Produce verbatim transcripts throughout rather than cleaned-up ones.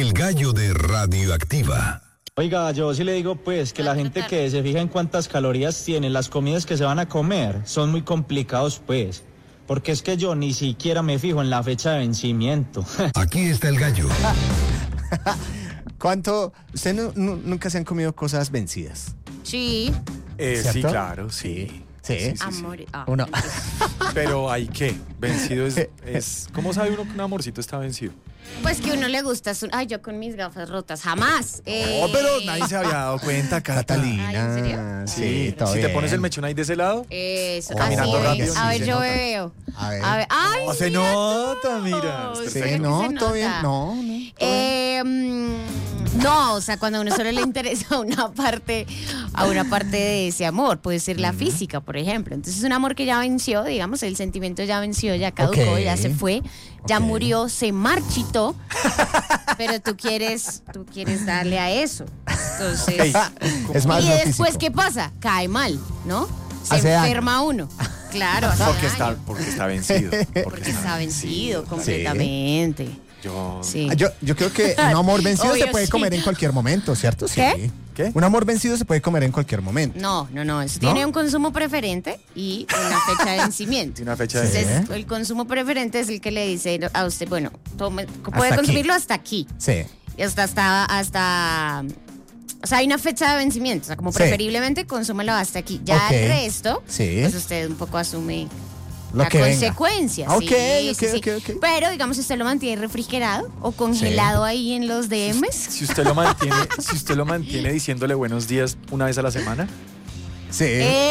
El gallo de Radioactiva. Oiga, yo sí le digo pues que la gente que se fija en cuántas calorías tienen las comidas que se van a comer son muy complicados pues, porque es que yo ni siquiera me fijo en la fecha de vencimiento. Aquí está el gallo. ¿Cuánto? ¿Usted no, no, nunca se han comido cosas vencidas? Sí. Eh, sí, ¿Cierto? claro, sí. Sí. Sí, sí, sí. Amor. Ah, Uno. Pero hay que, vencido es, es... ¿Cómo sabe uno que un amorcito está vencido? Pues que uno le gusta su... Ay, yo con mis gafas rotas, jamás. Eh... No, pero nadie se había dado cuenta, Cata. Catalina. Ay, ¿en serio? Sí, Sí, todo si bien. te pones el mechón ahí de ese lado, Eso, Caminando así rápido, es. sí, A ver, se yo nota. veo. A ver. A ver. Ay, no se sí, nota, mira. Sí, Está Sí, perfecto. no, se todo bien. nota. No, no. Eh, mm, no, o sea, cuando a uno solo le interesa una parte, a una parte de ese amor, puede ser la física, por ejemplo. Entonces es un amor que ya venció, digamos, el sentimiento ya venció, ya caducó, Ok. ya se fue, ya Ok. murió, se marchitó, pero tú quieres, tú quieres darle a eso. Entonces, Ey, Es más y lo después, físico. ¿qué pasa? Cae mal, ¿no? Se Hace daño. enferma uno. Claro, hace Porque daño. está, porque está vencido. Porque, Porque está vencido Sí. completamente. Yo... Sí. Ah, Yo, yo creo que un amor vencido Obvio, se puede sí. comer en cualquier momento, ¿cierto? Sí. ¿Qué? ¿Qué? Un amor vencido se puede comer en cualquier momento. No, no, no. Eso ¿No? tiene un consumo preferente y una fecha de vencimiento. Tiene una fecha de... Sí. Entonces, el consumo preferente es el que le dice a usted, bueno, tome, puede Hasta consumirlo aquí. hasta aquí. Sí. Y hasta, hasta, hasta... O sea, hay una fecha de vencimiento. O sea, como Sí. preferiblemente consúmelo hasta aquí. Ya Ok. el resto, Sí. pues usted un poco asume Lo la que venga. consecuencia. Ok, sí, ok, sí, sí. ok, ok. Pero, digamos, si usted lo mantiene refrigerado o congelado ahí en los D Ms. Si usted lo mantiene, si usted lo mantiene diciéndole buenos días una vez a la semana, Sí.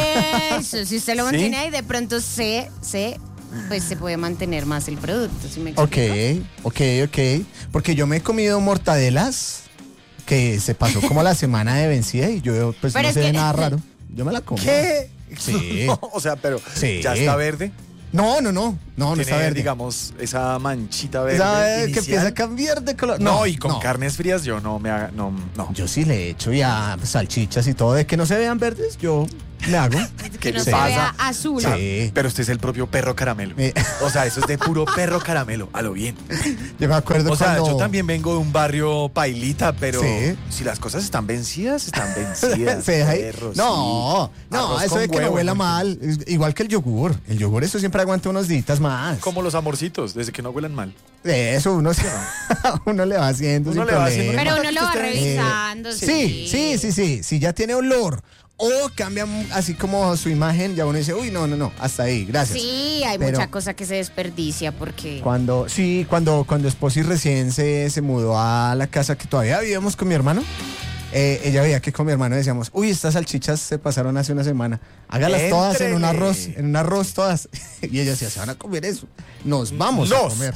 Eso, si usted lo ¿Sí? mantiene ahí, de pronto se, se, pues se puede mantener más el producto, ¿sí me Ok, explico? ok, ok. Porque yo me he comido mortadelas que se pasó como la semana de vencida y yo pues Pero no es se ve que- nada raro. Yo me la como. ¿qué? Sí. No, o sea, pero Sí. ya está verde. No, no, no. No, no Tiene, está verde. digamos, esa manchita verde. Esa, eh, que inicial. empieza a cambiar de color. No, y con no. carnes frías yo no me haga, no, no. Yo sí le echo ya salchichas y todo. De que no se vean verdes, yo le hago. Que no le se pasa? vea azul. Sí. Pero usted es el propio perro caramelo. Eh. O sea, eso es de puro perro caramelo, a lo bien. Yo me acuerdo O sea, cuando... yo también vengo de un barrio pailita, pero Sí. si las cosas están vencidas, están vencidas. Se deja ahí. perro, No, sí. no, Arroz eso con de que no huevo, huela ¿no? mal. es igual que el yogur. El yogur, eso siempre aguanta unos días más. Como los amorcitos, desde que no huelan mal. Eso uno, se- uno le va haciendo Uno sin le va haciendo- problema. Pero uno lo va Usted- revisando. Sí, sí, sí, sí. Si ya tiene olor o cambia así como su imagen, ya uno dice, uy, no, no, no, hasta ahí, gracias. Sí, hay Pero- mucha cosa que se desperdicia porque... Cuando, sí, cuando, cuando Esposi recién se, se mudó a la casa que todavía vivíamos con mi hermano, eh, ella veía que con mi hermano decíamos, uy, estas salchichas se pasaron hace una semana, hágalas todas en un Éntrele. arroz, en un arroz todas. Y ella decía, se van a comer eso, nos vamos a Nos. comer.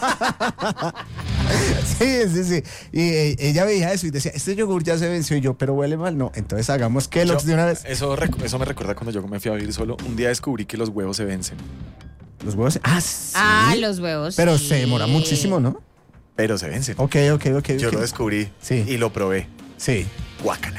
Sí, sí, sí. Y eh, ella veía eso y decía, este yogur ya se venció y yo, pero huele mal. No, entonces hagamos Kellogg's Yo- de una vez. Eso, recu- eso me recuerda cuando yo me fui a vivir solo. Un día descubrí que los huevos se vencen, Los huevos. Ah, sí. Ah, los huevos. Pero sí. se demora muchísimo, ¿no? pero se vencen. Ok, ok, ok. Yo ok. lo descubrí Sí. y lo probé. Sí. Guácala.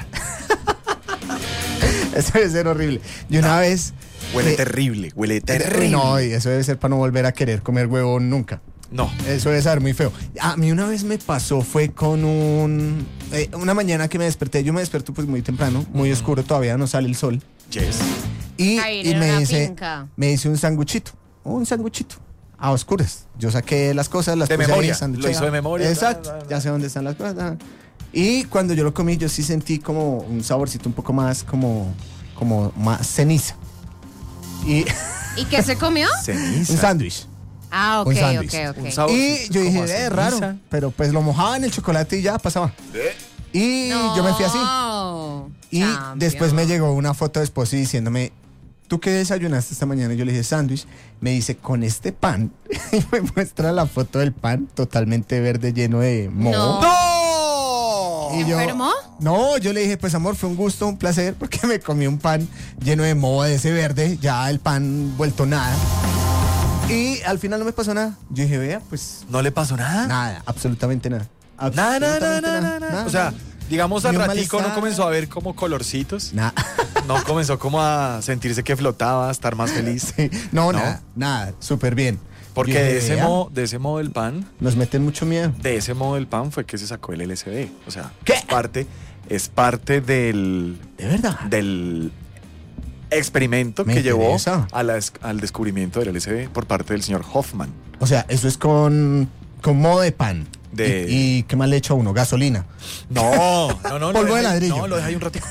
Eso debe ser horrible. Y una vez. Huele eh, terrible, huele terrible. No, y eso debe ser para no volver a querer comer huevo nunca. No. Eso debe ser muy feo. A mí una vez me pasó, fue con un... eh, una mañana que me desperté, yo me desperto pues muy temprano, muy oscuro, todavía no sale el sol. Yes. Y, Ahí y en me una hice, finca. me hice un sanguchito, un sanguchito, a oscuras. Yo saqué las cosas, las De puse ahí, memoria, sanduché. lo hizo de memoria. Exacto, Ta, ta, ta. ya sé dónde están las cosas. ta. Y cuando yo lo comí, yo sí sentí como un saborcito un poco más, como, como más ceniza. Y ¿Y qué se comió? Ceniza. un sándwich. Ah, ok, Un ok, sándwich. ok. Un sabor. Y yo dije, como a eh, raro, ceniza. pero pues lo mojaba en el chocolate y ya pasaba. Y yo me fui así. No, Y champion. después me llegó una foto de esposo diciéndome, ¿tú qué desayunaste esta mañana? Y yo le dije, sándwich. Me dice, con este pan. Y me muestra la foto del pan totalmente verde, lleno de moho. No. ¡No! Y yo, ¿Enfermó? no, yo le dije, pues amor, fue un gusto, un placer, porque me comí un pan lleno de moho de ese verde, ya el pan vuelto nada. Y al final no me pasó nada. Yo dije, vea, pues ¿No le pasó nada? nada, absolutamente nada. Nada, nada, nada, Absolutamente nada, nada. O sea, digamos Ni al un ratico no malestar. comenzó a ver como colorcitos. nada. No comenzó como a sentirse que flotaba, a estar más feliz. Sí, no, ¿No? nada, nada, súper bien. Porque Yo de dije, ese, vea, modo, de ese modo del pan, Nos meten mucho miedo. de ese modo del pan fue que se sacó el L S D. O sea, ¿Qué? es parte, es parte del, ¿De verdad? del experimento Me que llevó interesa. a la es- al descubrimiento del L S D por parte del señor Hoffman. O sea, eso es con, con modo de pan. De- ¿Y, y qué más le echa a uno? Gasolina. No, no, no. Polvo lo de deja ahí- ladrillo. No, lo deja ahí un ratico.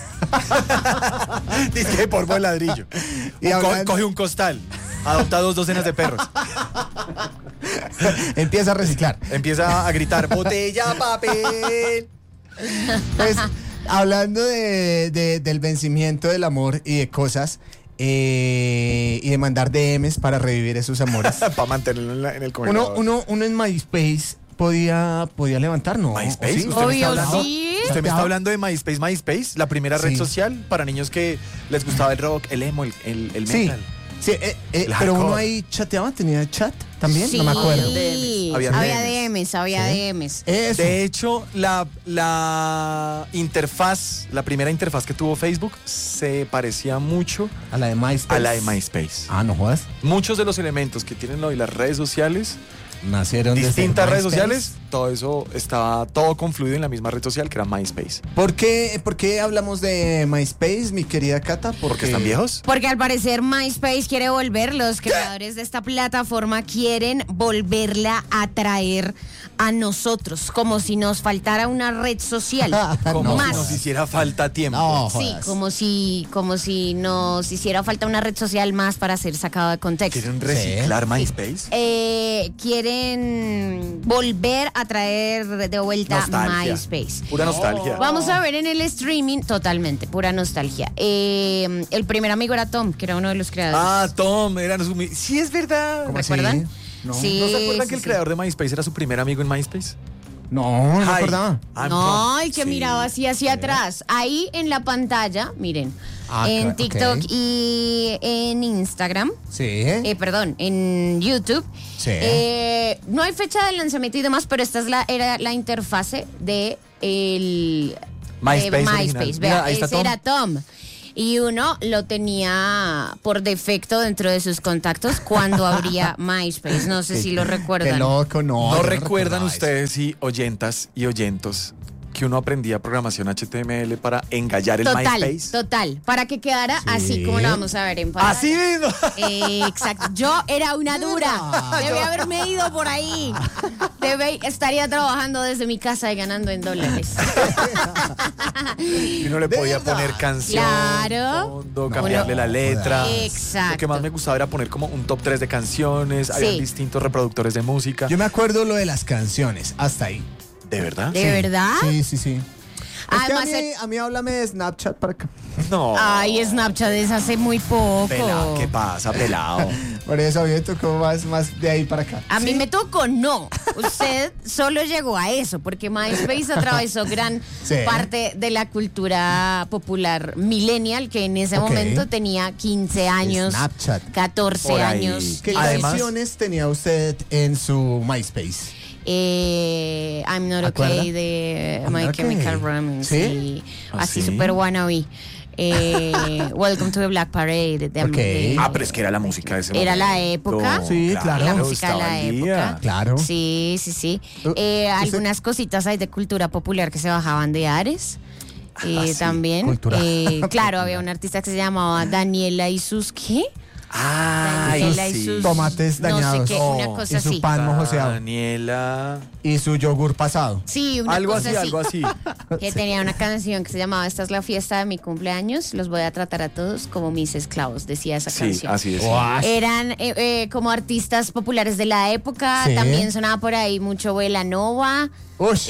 Dice que polvo de ladrillo. Y Un co- hablando- coge un costal. Adopta dos docenas de perros. Empieza a reciclar. Empieza a gritar, botella, papel. Pues, hablando de, de- del vencimiento del amor y de cosas, eh, y de mandar D Ms para revivir esos amores. Para mantenerlo en, la- en el Uno, congelador. uno, uno en MySpace podía, podía levantar, ¿no? MySpace, ¿O sí? ¿usted me está Obvio, hablando? sí. ¿Usted me está hablando de MySpace? MySpace, la primera red Sí. social para niños que les gustaba el rock, el emo, el, el, el Sí, metal. sí, eh, eh, El pero uno hardcore. ahí chateaba, tenía chat también, Sí, no me acuerdo. Había había D Ms. D Ms, había Sí. D Ms. Eso. De hecho, la, la interfaz, la primera interfaz que tuvo Facebook se parecía mucho A la de MySpace. a la de MySpace. Ah, no jodas. Muchos de los elementos que tienen hoy las redes sociales, Nacieron desde distintas redes MySpace. sociales, todo eso estaba todo confluido en la misma red social que era MySpace. ¿Por qué, ¿Por qué hablamos de MySpace, mi querida Cata? ¿Porque están viejos? Porque al parecer MySpace quiere volver, los creadores de esta plataforma quieren volverla a traer a nosotros, como si nos faltara una red social. Como más. si nos hiciera falta tiempo. No, Sí, jodas. como si, como si nos hiciera falta una red social más para ser sacado de contexto. ¿Quieren reciclar MySpace? Eh, quieren volver a traer de vuelta Nostalgia. MySpace. Pura nostalgia. Vamos a ver en el streaming, totalmente, pura nostalgia. Eh, el primer amigo era Tom, que era uno de los creadores. Ah, Tom, eran su... mi- Sí, es verdad. ¿Cómo así? ¿Recuerdan? No. Sí, ¿No se acuerdan sí, que el sí. creador de MySpace era su primer amigo en MySpace? No, no me Hi, acordaba. I'm No, Tom. el que Sí. miraba así hacia atrás. Ahí en la pantalla, miren, Ah, en ok. TikTok y en Instagram, Sí. eh, perdón, en YouTube. Sí. eh, no hay fecha de lanzamiento y demás, pero esta es la, era la interfase de el MySpace de original. MySpace. Mira, Vea, ahí está ese Tom. era Tom. Y uno lo tenía por defecto dentro de sus contactos cuando abría MySpace. No sé si lo Qué recuerdan. loco, no. ¿No yo recuerdan recordaba ustedes y oyentas y oyentos que uno aprendía programación H T M L para engallar el Total, MySpace? total. Para que quedara Sí. así como lo vamos a ver en pantalla. Así mismo. Eh, exacto. Yo era una dura. Debí haberme ido por ahí. Debe, estaría trabajando desde mi casa y ganando en dólares. Y uno le ¿De podía verdad? poner canción, Claro. fondo, cambiarle Uno- la letra. Exacto. Lo que más me gustaba era poner como un top tres de canciones, Sí. había distintos reproductores de música. Yo me acuerdo lo de las canciones, hasta ahí. ¿De verdad? ¿De verdad? Sí, sí, sí. Además, es que a, mí, el- a mí háblame de Snapchat para acá. No. Ay, Snapchat es hace muy poco. Pelado, ¿qué pasa, pelado? Por eso a mí me tocó más, más de ahí para acá. A mí me tocó, no. Usted solo llegó a eso, porque MySpace atravesó gran Sí. parte de la cultura popular millennial, que en ese Ok. momento tenía quince años, Snapchat. catorce Por ahí. años. ¿Qué Además- canciones tenía usted en su MySpace? Eh, I'm Not ¿Acuerda? Okay de I'm My Not Chemical Okay. Romance. ¿Sí? Y ¿Ah, así sí? super wannabe. Eh, Welcome to the Black Parade. de- Ok. de- Ah, pero es que era la música de ese Era la momento. época. Sí, claro. La música de estaba la al día. época. Claro. Sí, sí, sí. Uh, Eh, ¿usted- algunas cositas hay de cultura popular que se bajaban de Ares. Eh, Ah, sí, también. cultura. Eh, claro, había una artista que se llamaba Daniela y sus ¿qué? Ay, Daniela y sí. sus Tomates no dañados. sé qué, una Oh, cosa y su así. pan mojoseado. Daniela. Y su yogur pasado. Sí, una Algo cosa así, algo así. Que tenía una canción que se llamaba Esta es la fiesta de mi cumpleaños, los voy a tratar a todos como mis esclavos, decía esa Sí, canción. así es. Eran eh, eh, como artistas populares de la época, Sí. también sonaba por ahí mucho Vela Nova. Ush.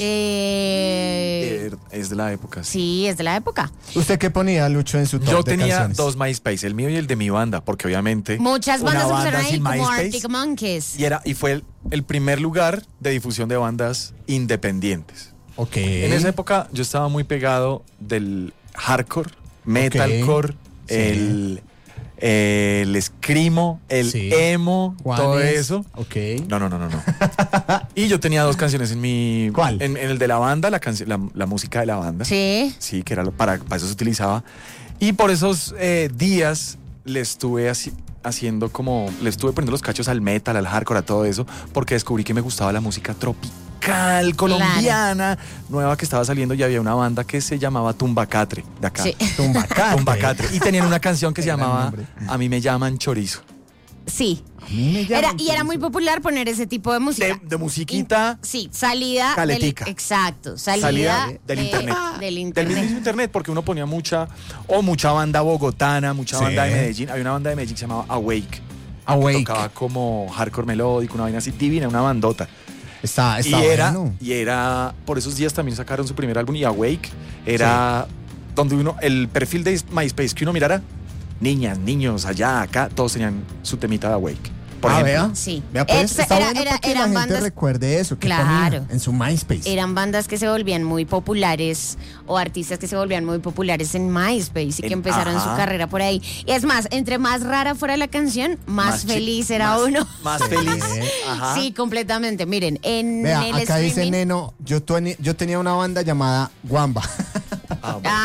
Eh, Eh, Es de la época. sí. sí, es de la época. ¿Usted qué ponía, Lucho, en su top Yo de tenía canciones? dos MySpace, el mío y el de mi banda, porque obviamente Muchas una bandas banda empezaron ahí sin como MySpace, Arctic Monkeys. y era y fue el, el primer lugar de difusión de bandas independientes. Ok. En esa época yo estaba muy pegado del hardcore, metalcore, Sí. el el screamo, el Sí. emo, Juanes. todo eso. Ok. No, no, no, no, no. Y yo tenía dos canciones en mi ¿Cuál? En, en el de la banda, la canción, la, la música de la banda. Sí. Sí, que era lo- para, para eso se utilizaba. Y por esos eh, días le estuve así, haciendo como, le estuve poniendo los cachos al metal, al hardcore, a todo eso, porque descubrí que me gustaba la música tropical, colombiana, nueva que estaba saliendo, y había una banda que se llamaba Tumbacatre, de acá. Sí. Tumbacatre. Tumbacatre. Y tenían una canción que se Gran llamaba nombre. A mí me llaman chorizo. Sí. A mí me llaman Era, y era chorizo. muy popular poner ese tipo de música. De, de musiquita. Sí, salida Caletica. del, exacto, salida, Salida del de- internet. Del Del internet. mismo internet, porque uno ponía mucha, o mucha banda bogotana, mucha Sí. banda de Medellín. Había una banda de Medellín que se llamaba Awake. Awake. Tocaba como hardcore melódico, una vaina así divina, una bandota. Está, está y era, bueno. y era, por esos días también sacaron su primer álbum, y Awake era donde uno, el perfil de MySpace que uno mirara, niñas, niños, allá, acá, todos tenían su temita de Awake. Por Ah, ejemplo. vea. Sí. Vea, pues, Esa- está era- bueno era- para que eran la gente bandas- recuerde eso. Que Claro. ponía en su MySpace. Eran bandas que se volvían muy populares o artistas que se volvían muy populares en MySpace y que En- empezaron ajá. su carrera por ahí. Y es más, entre más rara fuera la canción, más, Más chi- feliz era más- uno. Más feliz. Ajá. Sí, completamente. Miren, en Vea, el acá dice streaming- Neno, yo, teni- yo tenía una banda llamada Guamba. Ah, bueno.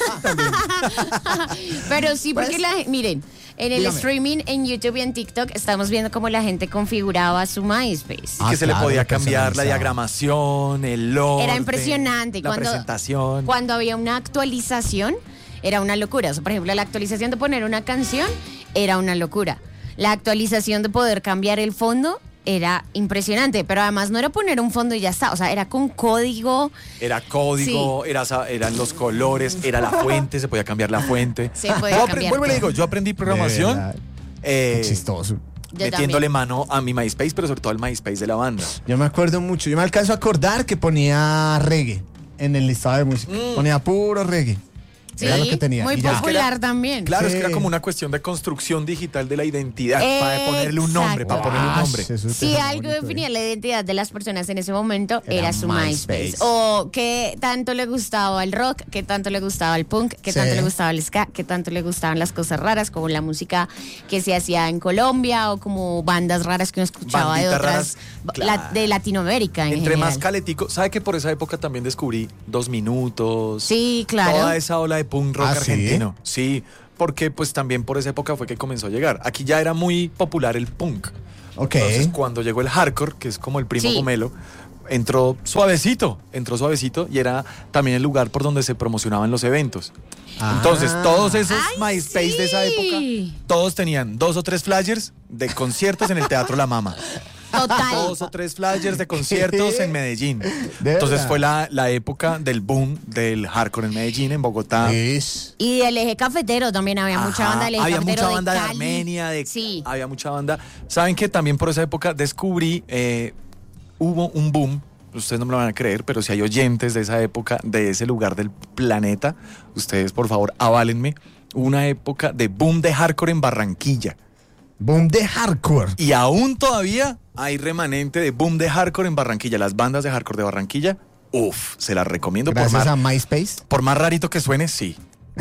Ah. Pero sí, porque Pues, la gen- miren, en el dígame. streaming, en YouTube y en TikTok, estamos viendo cómo la gente configuraba su MySpace. Ah, que se le claro, podía lo cambiar la personalizaba. diagramación, el orden. Era impresionante. La Cuando- presentación. Cuando había una actualización, era una locura. O sea, por ejemplo, la actualización de poner una canción era una locura. La actualización de poder cambiar el fondo era impresionante, pero además no era poner un fondo y ya está, o sea, era con código. Era código, era, sa- eran los colores, era la fuente, se podía cambiar la fuente. Se podía Yo apre- cambiar vuelvo y le todo. digo, yo aprendí De programación verdad. eh, Qué chistoso. Yo metiéndole también. mano a mi MySpace, pero sobre todo al MySpace de la banda. Yo me acuerdo mucho. Yo me alcanzo a acordar que ponía reggae en el listado de música. Mm. Ponía puro reggae. Sí, Era lo que tenía. muy y ya. popular también. Claro, es Sí. que era como una cuestión de construcción digital de la identidad, para ponerle un nombre, para Exacto. ponerle un nombre. Ah, eso es Si muy algo bonito, definía eh. la identidad de las personas en ese momento, Era era, su MySpace. MySpace. O qué tanto le gustaba el rock, qué tanto le gustaba el punk, qué Sí. tanto le gustaba el ska, qué tanto le gustaban las cosas raras, como la música que se hacía en Colombia o como bandas raras que uno escuchaba de Banditas otras, raras, la- claro. de Latinoamérica en Entre más general. caletico, ¿sabe que por esa época también descubrí Dos Minutos? Sí, claro. Toda esa ola de punk rock ¿Ah, sí? argentino. Sí, porque pues también por esa época fue que comenzó a llegar. Aquí ya era muy popular el punk. Ok. Entonces cuando llegó el hardcore, que es como el primo Sí. gomelo, entró suavecito, entró suavecito y era también el lugar por donde se promocionaban los eventos. Ah. Entonces, todos esos Ay, MySpace de esa época, sí. todos tenían dos o tres flyers de conciertos en el Teatro La Mama. Total. Dos o tres flyers de conciertos en Medellín. ¿De Entonces verdad? fue la, la época del boom del hardcore en Medellín, en Bogotá. Es- Y del eje cafetero también había mucha Ajá, banda del eje había cafetero mucha banda de, Cali. Armenia, de, Sí. había mucha banda. Saben que también por esa época descubrí, eh, hubo un boom, ustedes no me lo van a creer, pero si hay oyentes de esa época, de ese lugar del planeta, ustedes por favor aválenme, una época de boom de hardcore en Barranquilla. Boom de hardcore. Y aún todavía hay remanente de boom de hardcore en Barranquilla. Las bandas de hardcore de Barranquilla, uff, se las recomiendo por Gracias más, a MySpace. por más rarito que suene, sí.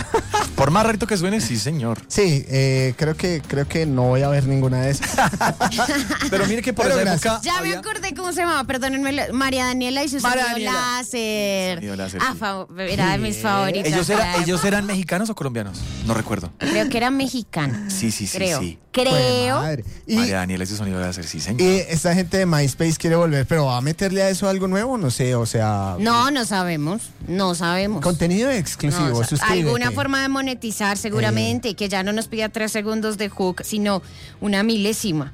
Por más rarito que suene, sí, señor. Sí, eh, creo que creo que no voy a ver ninguna de esas. Pero mire que por Pero esa gracias. época. Ya me había- acordé cómo se llamaba, perdónenme, lo- María Daniela y su María sonido Daniela. láser. Sonido láser, Ah, sí. fa- era de mis favoritas. ¿Ellos, era- para- ¿Ellos eran mexicanos o colombianos? No recuerdo. Creo que era mexicana. Sí, sí, sí, Creo. sí. Jue Creo. madre. Y, María Daniela, ese sonido de hacer, sí, señor. y esta gente de MySpace quiere volver, pero ¿va a meterle a eso algo nuevo? No sé, o sea... No, no sabemos. No sabemos. Contenido exclusivo, No, o sea, suscríbete. alguna forma de monetizar seguramente, que ya no nos pida tres segundos de hook, sino una milésima.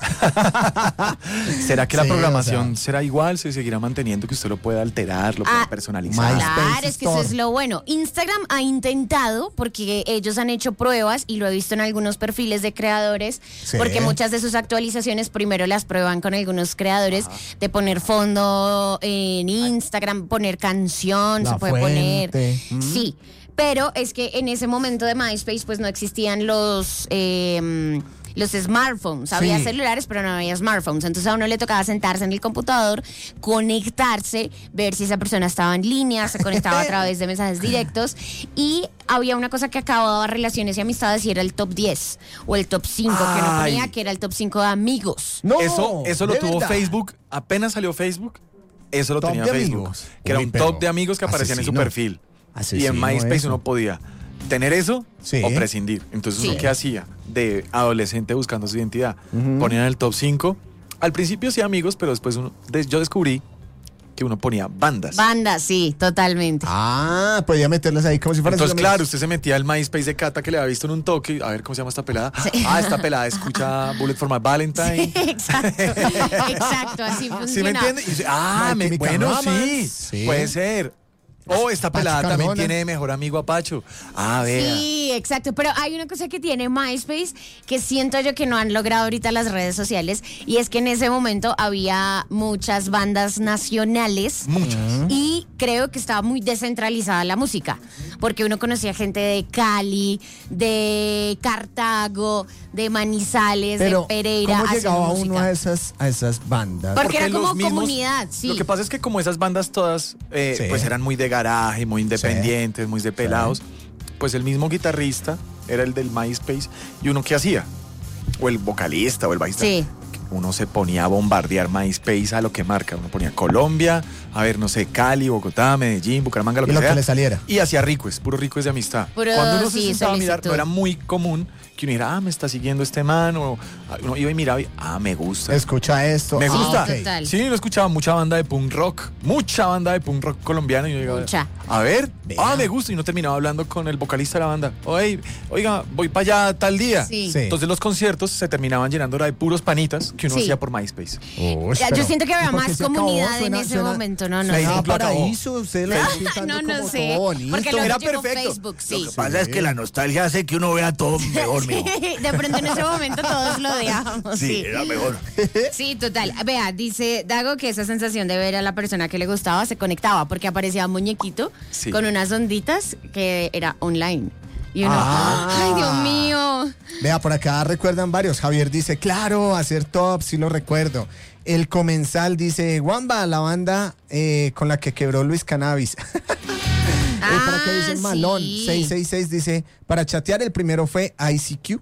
¿Será que la Sí, programación o sea. será igual? ¿Se seguirá manteniendo que usted lo pueda alterar, lo pueda Ah, personalizar? MySpace Claro, es que eso Store. es lo bueno. Instagram ha intentado, porque ellos han hecho pruebas y lo he visto en algunos perfiles de creadores, Sí. porque muchas de sus actualizaciones primero las prueban con algunos creadores de poner fondo en Instagram, poner canción, La se puede fuente. poner. Mm. Sí, pero es que en ese momento de MySpace pues no existían los... eh, los smartphones, había Sí. celulares pero no había smartphones, entonces a uno le tocaba sentarse en el computador, conectarse, ver si esa persona estaba en línea, se conectaba a través de mensajes directos y había una cosa que acababa relaciones y amistades y era el top diez o el top cinco que uno Ay. ponía, que era el top cinco de amigos. No, eso eso lo ¿de tuvo verdad? Facebook, apenas salió Facebook, eso lo Top tenía de Facebook. amigos. Que era Uy, un pero top de amigos que aparecían en su asesino. perfil. Y Asesino en MySpace eso. uno podía tener eso Sí. o prescindir. Entonces, Sí. ¿uno qué hacía? De adolescente buscando su identidad. Ujú. Ponían en el top cinco. Al principio sí amigos, pero después uno, de- yo descubrí que uno ponía bandas. Banda, sí, totalmente. Ah, podía meterlas ahí como si fueran Entonces, sus claro, amigos. usted se metía al MySpace de Cata que le había visto en un toque. A ver, ¿cómo se llama esta pelada? Ah, esta pelada escucha Bullet for My Valentine. Exacto, exacto, así funciona. ¿Sí me entiende? Y dice, ah, My me- Chemical bueno, Romance. sí, Sí. puede ser. Oh, esta Pacho pelada también Cardona. tiene de mejor amigo a Pacho. Ah, vea. Sí, exacto, pero hay una cosa que tiene MySpace que siento yo que no han logrado ahorita las redes sociales y es que en ese momento había muchas bandas nacionales Muchas. y creo que estaba muy descentralizada la música, porque uno conocía gente de Cali, de Cartago, de Manizales, Pero, de Pereira. ¿cómo haciendo llegaba música. uno a esas, a esas bandas? Porque era los como comunidad, sí. Lo que pasa es que como esas bandas todas, eh, Sí. pues eran muy de garaje, muy independientes, muy de pelados, pues el mismo guitarrista era el del MySpace y uno ¿qué hacía? O el vocalista o el bajista. Sí. Uno se ponía a bombardear MySpace a lo que marca. Uno ponía Colombia, a ver, no sé, Cali, Bogotá, Medellín, Bucaramanga, lo Y que lo sea. que le saliera. Y hacía ricos, puro ricos de amistad. Puro, Cuando uno se sí, sentaba a mirar, solicitud. no era muy común que uno dijera, ah, me está siguiendo este man, o ah, uno iba y miraba y, ah, me gusta. Escucha esto. Me Ah, gusta. ok. total. Sí, yo escuchaba mucha banda de punk rock, mucha banda de punk rock colombiana. Y yo llegaba, Mucha. a ver, Vea. ah, me gusta. Y no terminaba hablando con el vocalista de la banda. Oye, oiga, voy para allá tal día. Sí. Sí. Entonces los conciertos se terminaban llenando era de puros panitas que uno Sí. hacía por MySpace. Uy, Ya, yo pero- siento que había ¿y por qué más se acabó? comunidad en Suena- ese suena- momento, no, no suena sé. a lo acabó. paraíso, usted lo está Ah, pintando no, no como sé, todo bonito. porque luego Era llegó perfecto. Facebook, sí. Lo que pasa es que la nostalgia hace que uno vea todo mejor, mijo. De pronto en ese momento todos lo odiábamos. Sí, Sí, era mejor. sí, total. Vea, dice Dago que esa sensación de ver a la persona que le gustaba se conectaba porque aparecía un muñequito Sí. con unas onditas que era online. Y uno, Ah. ay, Dios mío. Vea, por acá recuerdan varios. Javier dice, claro, hacer top, sí lo recuerdo. El Comensal dice, Wamba, la banda eh, con la que quebró Luis Cannabis. Eh, por acá dice Ah, Malón, sí. seiscientos sesenta y seis, dice, para chatear el primero fue I C Q.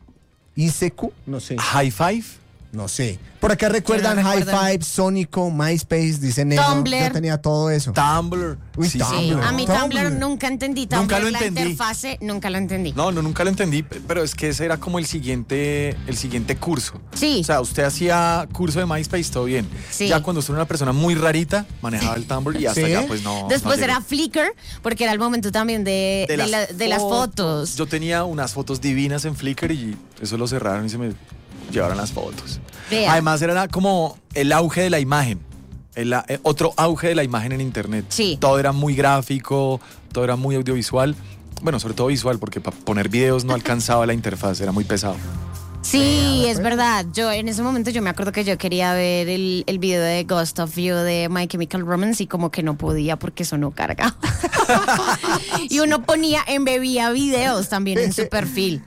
I C Q, no sé. High Five. No sé. Por acá recuerdan no High recuerdan. Five, Sónico, MySpace, dice Nero. Tumblr. Yo tenía todo eso. Tumblr. Uy, Sí, Tumblr. sí. Sí, a mí Tumblr. Tumblr nunca entendí. Tumblr, Nunca lo la entendí. interfase, nunca lo entendí. No, no, nunca lo entendí, pero es que ese era como el siguiente, el siguiente curso. Sí. O sea, usted hacía curso de MySpace, todo bien. Sí. Ya cuando usted era una persona muy rarita, manejaba el Tumblr y hasta ¿Sí? allá, pues no. Después no era llegué. Flickr, porque era el momento también de, de, la- de las fotos. Yo tenía unas fotos divinas en Flickr y eso lo cerraron y se me llevaron las fotos. Vea. Además era como el auge de la imagen. El, eh, otro auge de la imagen en internet. Sí. Todo era muy gráfico, todo era muy audiovisual. Bueno, sobre todo visual, porque para poner videos no alcanzaba la interfaz, era muy pesado. Sí, es verdad. Yo en ese momento yo me acuerdo que yo quería ver el, el video de Ghost of You de My Chemical Romance y como que no podía porque eso no cargaba. Y uno ponía, embebía videos también en su perfil.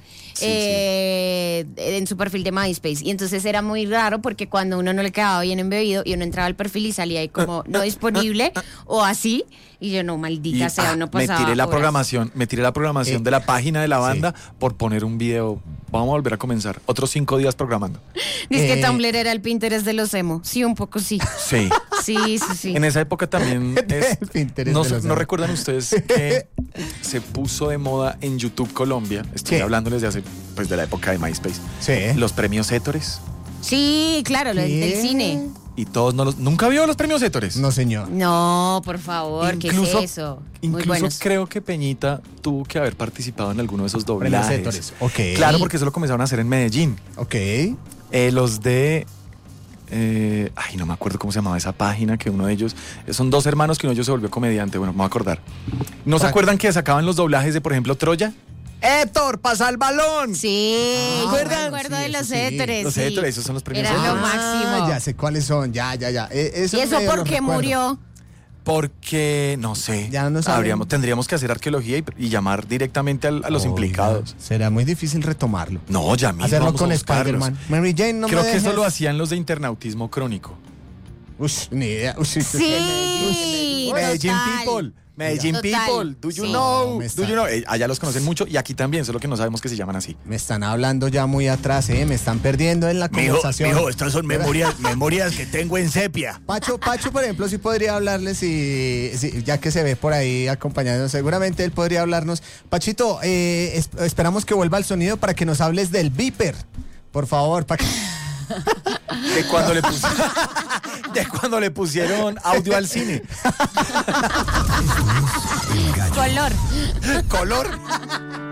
eh, en su perfil de MySpace y entonces era muy raro porque cuando uno no le quedaba bien embebido y uno entraba al perfil y salía ahí como no disponible o así y yo no, maldita Y, sea, ah, uno me pasaba tiré la horas. programación, me tiré la programación Eh, de la página de la banda por poner un video. Vamos a volver a comenzar. Otros cinco días programando. Dice Eh, que Tumblr era el Pinterest de los emo. Sí, un poco sí. Sí. Sí, sí, sí. En esa época también es- El Pinterest no, de los no emo. recuerdan ustedes que se puso de moda en YouTube Colombia. Estoy ¿Qué? hablándoles de hace, pues de la época de MySpace. Sí. Los premios Hétores. Sí, claro, lo del, ¿Qué? del cine. Y todos no los. ¿Nunca vio los premios Hétores? No, señor. No, por favor, ¿qué es eso? Muy Incluso buenos. creo que Peñita tuvo que haber participado en alguno de esos Premios doblajes. Hétores, ok. Claro, porque eso lo comenzaron a hacer en Medellín. Ok. Eh, los de. eh, ay, no me acuerdo cómo se llamaba esa página, que uno de ellos. Son dos hermanos que uno de ellos se volvió comediante. Bueno, me voy a acordar. ¿No se Para- acuerdan que sacaban los doblajes de, por ejemplo, Troya? ¡Héctor, pasa el balón! Sí, yo me ¿recuerdan? acuerdo Sí, de eso los sí. héteres. Los sí. héteres, esos son los premios Era lo héteres. máximo. Ya sé cuáles son, ya, ya, ya. Eh, ¿Y eso medio por lo qué recuerdo. murió? Porque, no sé, Ya no saben. habríamos, tendríamos que hacer arqueología y, y llamar directamente al- a, los Oiga, implicados. Será muy difícil retomarlo. No, ya mismo Hacerlo vamos con a buscarlos. Spider-Man. Mary Jane, no Creo me que eso dejes. lo hacían los de internautismo crónico. Uy, ni idea. Uy, Sí, Medellín total. People. Medellín Total. People. Do you Sí. know? No, me Do you está- know? Eh, allá los conocen mucho y aquí también, solo que no sabemos que se llaman así. Me están hablando ya muy atrás, ¿eh? Me están perdiendo en la Mijo, conversación. mijo, estas son memorias, memorias que tengo en sepia. Pacho, Pacho, por ejemplo, sí podría hablarles y, sí, ya que se ve por ahí acompañándonos, seguramente él podría hablarnos. Pachito, eh, es- esperamos que vuelva el sonido para que nos hables del Viper. Por favor, para que... De cuando le pusieron, de cuando le pusieron audio al cine. El gallo. Color. Color.